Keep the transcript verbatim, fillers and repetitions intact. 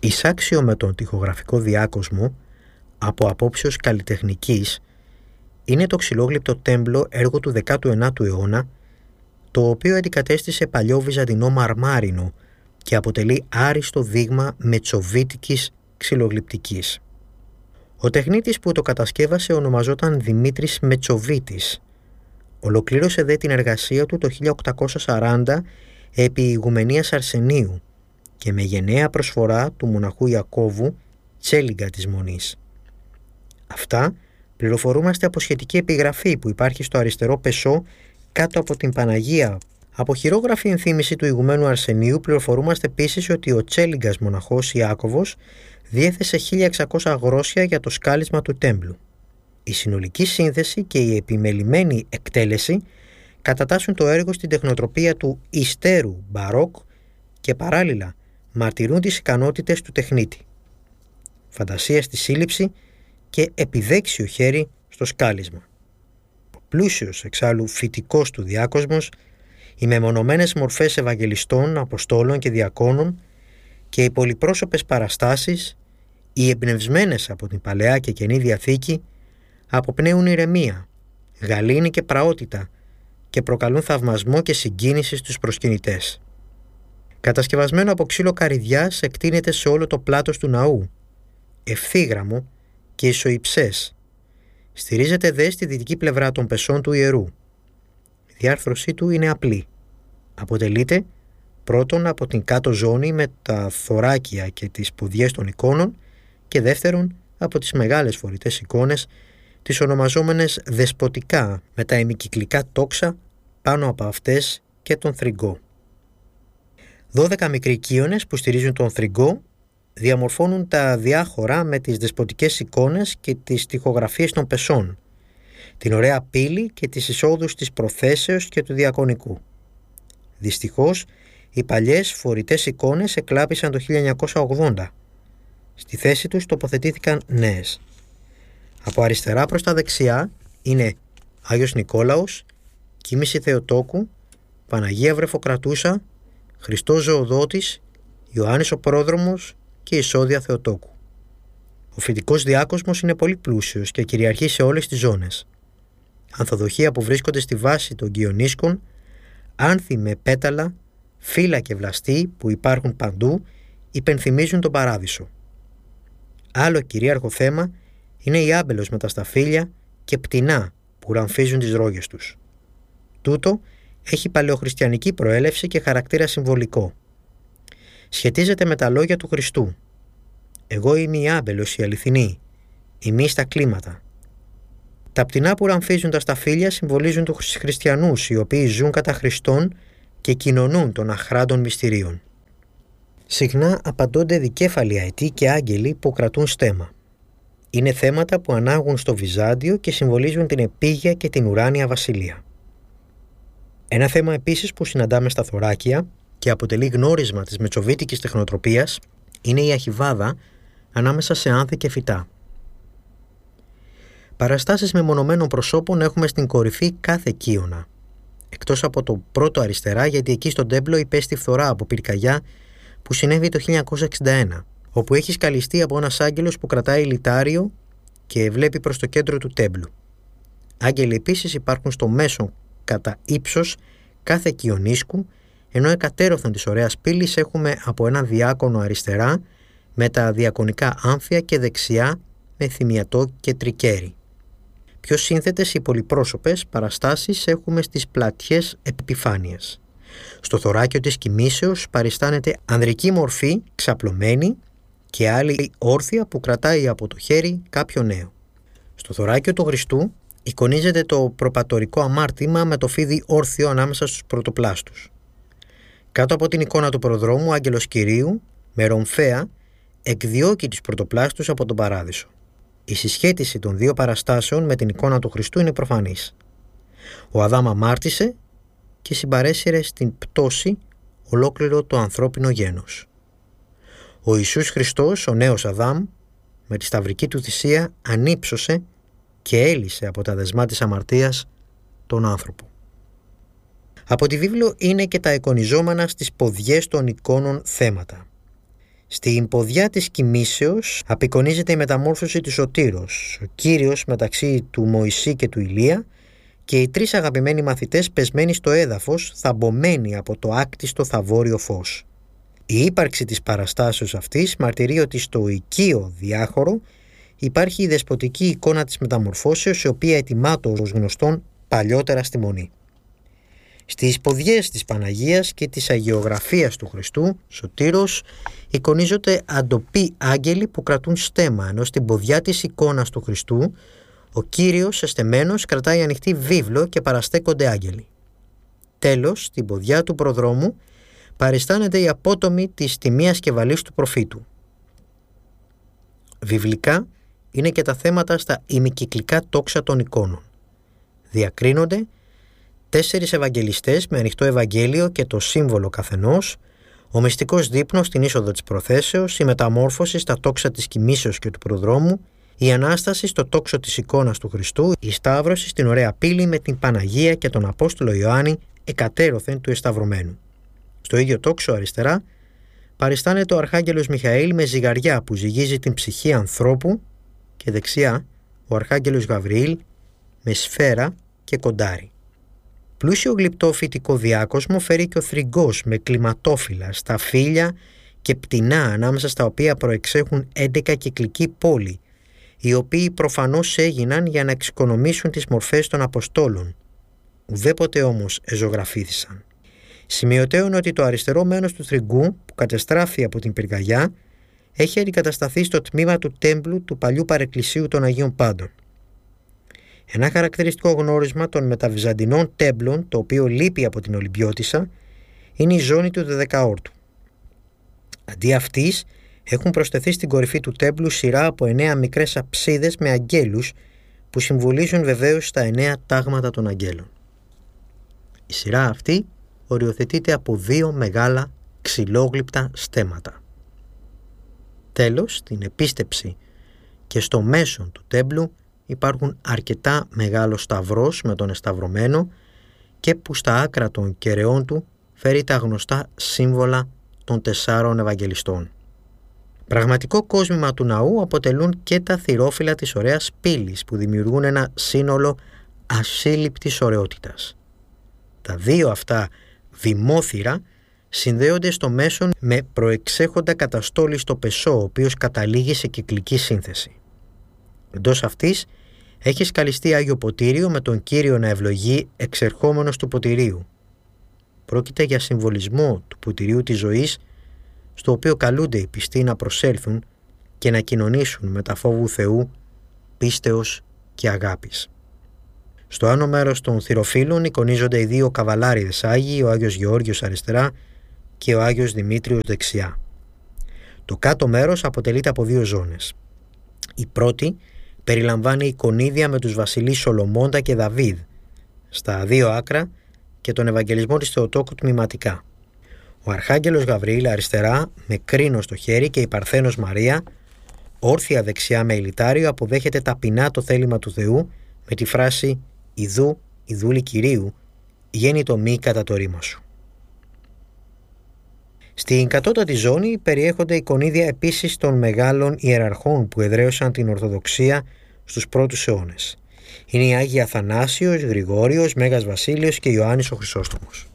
Εισάξιο με τον τοιχογραφικό διάκοσμο, από απόψεως καλλιτεχνικής, είναι το ξυλόγλυπτο τέμπλο έργο του δέκατου ενάτου αιώνα, το οποίο αντικατέστησε παλιό βυζαντινό μαρμάρινο και αποτελεί άριστο δείγμα μετσοβίτικης ξυλογλυπτικής. Ο τεχνίτης που το κατασκεύασε ονομαζόταν Δημήτρης Μετσοβίτης. Ολοκλήρωσε δε την εργασία του το χίλια οκτακόσια σαράντα επί ηγουμενίας Αρσενίου και με γενναία προσφορά του μοναχού Ιακώβου, τσέλιγκα της Μονής. Αυτά πληροφορούμαστε από σχετική επιγραφή που υπάρχει στο αριστερό πεσό κάτω από την Παναγία. Από χειρόγραφη ενθύμηση του ηγουμένου Αρσενίου πληροφορούμαστε επίσης ότι ο τσέλιγκας μοναχός Ιάκωβος διέθεσε χίλια εξακόσια αγρόσια για το σκάλισμα του τέμπλου. Η συνολική σύνθεση και η επιμελημένη εκτέλεση κατατάσσουν το έργο στην τεχνοτροπία του υστέρου μπαρόκ και παράλληλα μαρτυρούν τις ικανότητες του τεχνίτη. Φαντασία στη σύλληψη και επιδέξιο χέρι στο σκάλισμα. Ο πλούσιος εξάλλου φυτικός του διάκοσμος, οι μεμονωμένες μορφές Ευαγγελιστών, Αποστόλων και Διακόνων και οι πολυπρόσωπες παραστάσεις, οι εμπνευσμένες από την Παλαιά και Καινή Διαθήκη, αποπνέουν ηρεμία, γαλήνη και πραότητα και προκαλούν θαυμασμό και συγκίνηση στους προσκυνητές. Κατασκευασμένο από ξύλο καρυδιάς, εκτείνεται σε όλο το πλάτος του ναού, ευθύγραμμο και ισοϊψές. Στηρίζεται δε στη δυτική πλευρά των πεσών του ιερού. Η διάρθρωσή του είναι απλή. Αποτελείται πρώτον από την κάτω ζώνη με τα θωράκια και τις ποδιές των εικόνων και δεύτερον από τις μεγάλες φορητές εικόνες, τις ονομαζόμενες δεσποτικά, με τα ημικυκλικά τόξα πάνω από αυτές και τον θρυγκό. Δώδεκα μικροί κύονες που στηρίζουν τον θρυγκό διαμορφώνουν τα διάχωρα με τις δεσποτικές εικόνες και τις τοιχογραφίες των πεσών, την ωραία πύλη και τις εισόδους της προθέσεως και του διακονικού. Δυστυχώς, οι παλιές φορητές εικόνες εκλάπησαν το χίλια εννιακόσια ογδόντα. Στη θέση τους τοποθετήθηκαν νέες. Από αριστερά προς τα δεξιά είναι Άγιος Νικόλαος, Κοίμηση Θεοτόκου, Παναγία Βρεφοκρατούσα, Χριστός Ζωοδότης, Ιωάννης ο Πρόδρομος και Ισόδια Θεοτόκου. Ο φυτικός διάκοσμος είναι πολύ πλούσιος και κυριαρχεί σε όλες τις ζώνες. Ανθοδοχεία που βρίσκονται στη βάση των κοιονίσκων, άνθη με πέταλα, φύλλα και βλαστοί που υπάρχουν παντού, υπενθυμίζουν τον Παράδεισο. Άλλο κυρίαρχο θέμα είναι η άμπελος με τα σταφύλια και πτηνά που ραμφίζουν τις ρόγες τους. Τούτο έχει παλαιοχριστιανική προέλευση και χαρακτήρα συμβολικό. Σχετίζεται με τα λόγια του Χριστού. «Εγώ είμαι η άμπελος η αληθινή, ημί στα κλίματα». Τα πτηνά που ραμφίζουν τα σταφύλια συμβολίζουν τους χριστιανούς, οι οποίοι ζουν κατά Χριστόν και κοινωνούν των αχράντων μυστηρίων. Συχνά απαντώνται δικέφαλοι αετοί και άγγελοι που κρατούν στέμμα. Είναι θέματα που ανάγουν στο Βυζάντιο και συμβολίζουν την επίγεια και την ουράνια βασιλεία. Ένα θέμα επίσης που συναντάμε στα θωράκια και αποτελεί γνώρισμα της μετσοβίτικης τεχνοτροπίας είναι η αχιβάδα ανάμεσα σε άνθη και φυτά. Παραστάσεις μεμονωμένων προσώπων έχουμε στην κορυφή κάθε κύωνα, εκτός από το πρώτο αριστερά, γιατί εκεί στον τέμπλο υπέστη φθορά από πυρκαγιά που συνέβη το χίλια εννιακόσια εξήντα ένα, όπου έχει σκαλιστεί από ένας άγγελος που κρατάει λιτάριο και βλέπει προς το κέντρο του τέμπλου. Άγγελοι επίσης υπάρχουν στο μέσο κατά ύψος κάθε κοιονίσκου, ενώ εκατέρωθεν της ωραίας πύλης έχουμε από ένα διάκονο αριστερά με τα διακονικά άμφια και δεξιά με θυμιατό και τρικέρι. Πιο σύνθετες οι πολυπρόσωπες παραστάσεις έχουμε στις πλατιές επιφάνειες. Στο θωράκιο της κοιμήσεως παριστάνεται ανδρική μορφή ξαπλωμένη και άλλη όρθια που κρατάει από το χέρι κάποιο νέο. Στο θωράκιο του Χριστού εικονίζεται το προπατορικό αμάρτημα με το φίδι όρθιο ανάμεσα στους πρωτοπλάστους. Κάτω από την εικόνα του προδρόμου, ο άγγελος Κυρίου με ρομφαία εκδιώκει τους πρωτοπλάστους από τον Παράδεισο. Η συσχέτιση των δύο παραστάσεων με την εικόνα του Χριστού είναι προφανής. Ο Αδάμ αμάρτησε και συμπαρέσυρε στην πτώση ολόκληρο το ανθρώπινο γένος. Ο Ιησούς Χριστός, ο νέος Αδάμ, με τη σταυρική του θυσία ανύψωσε και έλυσε από τα δεσμά της αμαρτίας τον άνθρωπο. Από τη βίβλο είναι και τα εικονιζόμενα στις ποδιές των εικόνων θέματα. Στην ποδιά της κοιμήσεως απεικονίζεται η μεταμόρφωση του Σωτήρος, ο Κύριος μεταξύ του Μωυσή και του Ηλία και οι τρεις αγαπημένοι μαθητές πεσμένοι στο έδαφος, θαμπομένοι από το άκτιστο θαβόριο φως. Η ύπαρξη της παραστάσεως αυτής μαρτυρεί ότι στο οικείο διάχωρο υπάρχει η δεσποτική εικόνα της μεταμορφώσεως, η οποία ετοιμάτω ως γνωστόν παλιότερα στη Μονή. Στις ποδιές της Παναγίας και της αγιογραφίας του Χριστού, Σωτήρος, εικονίζονται αντοποί άγγελοι που κρατούν στέμμα, ενώ στην ποδιά της εικόνας του Χριστού ο Κύριος εστεμένος κρατάει ανοιχτή βίβλο και παραστέκονται άγγελοι. Τέλος, στην ποδιά του προδρόμου παριστάνεται η απότομη της τιμίας και βαλής του προφήτου. Βιβλικά είναι και τα θέματα στα ημικυκλικά τόξα των εικόνων. Διακρίνονται τέσσερις Ευαγγελιστές με ανοιχτό Ευαγγέλιο και το σύμβολο καθενός, ο μυστικός δείπνος στην είσοδο της προθέσεως, η μεταμόρφωση στα τόξα της κοιμήσεως και του προδρόμου, η Ανάσταση στο τόξο της εικόνας του Χριστού, η Σταύρωση στην ωραία πύλη με την Παναγία και τον Απόστολο Ιωάννη εκατέρωθεν του εσταυρωμένου. Στο ίδιο τόξο αριστερά παριστάνεται ο Αρχάγγελος Μιχαήλ με ζυγαριά που ζυγίζει την ψυχή ανθρώπου και δεξιά ο Αρχάγγελος Γαβριήλ με σφαίρα και κοντάρι. Πλούσιο γλυπτό φυτικό διάκοσμο φέρει και ο θρυγγός με κλιματόφυλλα, σταφύλια και πτηνά, ανάμεσα στα οποία προεξέχουν έντεκα κυκλικοί πόλοι, οι οποίοι προφανώς έγιναν για να εξοικονομήσουν τις μορφές των Αποστόλων. Ουδέποτε όμως εζωγραφήθησαν. Σημειωτέων ότι το αριστερό μέρος του θρυγγού, που κατεστράφει από την πυρκαγιά, έχει αντικατασταθεί στο τμήμα του τέμπλου του παλιού παρεκκλησίου των Αγίων Πάντων. Ένα χαρακτηριστικό γνώρισμα των μεταβυζαντινών τέμπλων, το οποίο λείπει από την Ολυμπιώτισσα, είναι η ζώνη του δωδεκαόρτου. Αντί αυτής, έχουν προσθεθεί στην κορυφή του τέμπλου σειρά από εννέα μικρές αψίδες με αγγέλους, που συμβολίζουν βεβαίως τα εννέα τάγματα των αγγέλων. Η σειρά αυτή οριοθετείται από δύο μεγάλα ξυλόγλυπτα στέμματα. Τέλος, στην επίστεψη και στο μέσον του τέμπλου υπάρχουν αρκετά μεγάλο σταυρός με τον εσταυρωμένο και που στα άκρα των κεραιών του φέρει τα γνωστά σύμβολα των τεσσάρων Ευαγγελιστών. Πραγματικό κόσμημα του ναού αποτελούν και τα θυρόφυλλα της ωραίας πύλης που δημιουργούν ένα σύνολο ασύλληπτης ωραιότητας. Τα δύο αυτά δημόθυρα συνδέονται στο μέσον με προεξέχοντα καταστόλη στο πεσό, ο οποίος καταλήγει σε κυκλική σύνθεση. Εντός αυτής έχει σκαλιστεί Άγιο Ποτήριο με τον Κύριο να ευλογεί εξερχόμενος του ποτηρίου. Πρόκειται για συμβολισμό του ποτηρίου της ζωής, στο οποίο καλούνται οι πιστοί να προσέλθουν και να κοινωνήσουν με τα φόβου Θεού, πίστεως και αγάπης. Στο άνω μέρος των θυροφύλων εικονίζονται οι δύο καβαλάριδες Άγιοι, ο Άγιος Γεώργιος αριστερά και ο Άγιος Δημήτριος δεξιά. Το κάτω μέρος αποτελείται από δύο ζώνες. Η πρώτη περιλαμβάνει εικονίδια με τους βασιλείς Σολομώντα και Δαβίδ στα δύο άκρα και τον Ευαγγελισμό της Θεοτόκου τμηματικά. Ο Αρχάγγελος Γαβριήλ αριστερά με κρίνο στο χέρι και η Παρθένος Μαρία όρθια δεξιά με ηλιτάριο αποδέχεται ταπεινά το θέλημα του Θεού με τη φράση «Ιδού, η δούλη Κυρίου, γέννη το μη κατά το ρήμα σου». Στην κατώτατη ζώνη περιέχονται εικονίδια επίσης των μεγάλων ιεραρχών που εδραίωσαν την Ορθοδοξία στους πρώτους αιώνες. Είναι οι Άγιοι Αθανάσιος, Γρηγόριος, Μέγας Βασίλειος και Ιωάννης ο Χρυσόστομος.